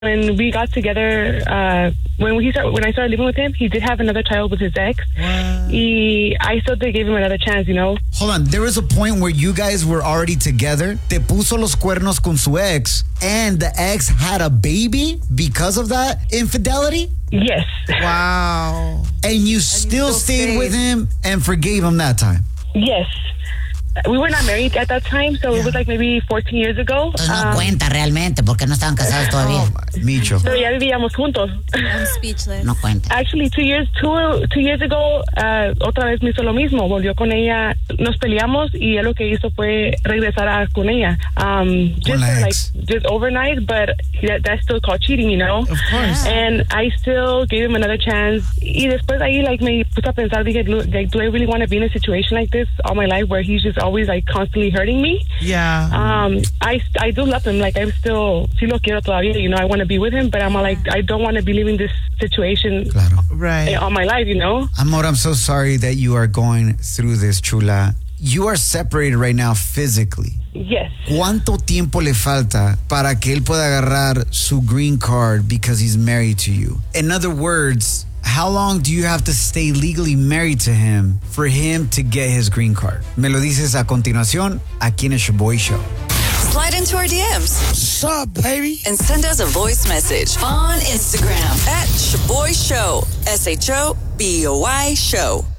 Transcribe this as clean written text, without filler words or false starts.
when we got together, when I started living with him, he did have another child with his ex. I still did give him another chance, you know. Hold on, there was a point where you guys were already together. Te puso los cuernos con su ex, and the ex had a baby because of that infidelity? Yes. Wow. And you still stayed with him and forgave him that time? Yes. We were not married at that time, so it was like maybe 14 years ago. Entonces no cuenta realmente porque no estaban casados todavía. Micho. Pero ya vivíamos juntos. I'm speechless. No cuenta. Actually, 2 years ago, otra vez me hizo lo mismo. Volvió con ella, nos peleamos y él lo que hizo fue regresar con ella. Just overnight, but that's still called cheating, you know? Of course. And I still gave him another chance. Y después ahí, me puse a pensar, dije, do I really want to be in a situation like this all my life where he's just always constantly hurting me? Yeah. I do love him. I still sí lo quiero todavía, you know. I want to be with him, but I'm I don't want to be living this situation all my life, you know. Amor, I'm so sorry that you are going through this, chula. You are separated right now physically. Yes. ¿Cuánto tiempo le falta para que él pueda agarrar su green card because he's married to you? In other words, how long do you have to stay legally married to him for him to get his green card? Me lo dices a continuación aquí en el Shaboy Show. Slide into our DMs. What's up, baby? And send us a voice message on Instagram at Shaboy Show. SHOBOY Show.